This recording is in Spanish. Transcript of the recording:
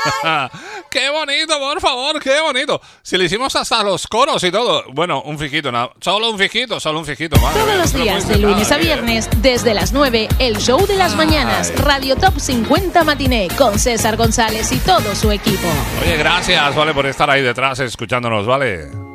¡Qué bonito, por favor! ¡Qué bonito! Si le hicimos hasta los coros y todo. Bueno, un fijito, solo un fijito. Madre Todos mía, los no días, puede de ser lunes nada, a viernes, desde las 9, el show de las mañanas, Radio Top 50 Matiné, con César González y todo su equipo. Oye, gracias, vale, por estar ahí detrás escuchándonos, vale.